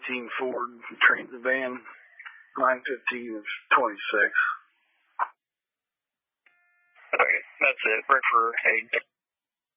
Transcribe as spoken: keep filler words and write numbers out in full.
eighteen Ford Transit van, nine fifteen of twenty-six. Okay, that's it. Break for eight.